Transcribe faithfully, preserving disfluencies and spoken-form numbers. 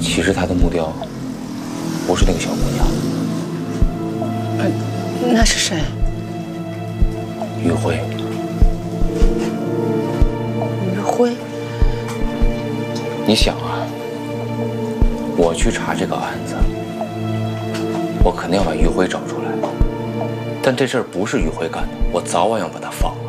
其实他的目标不是那个小姑娘。 呃，那是谁？ 于辉。 于辉。 你想啊，我去查这个案子，我肯定要把于辉找出来。但这事儿不是于辉干的，我早晚要把他放了。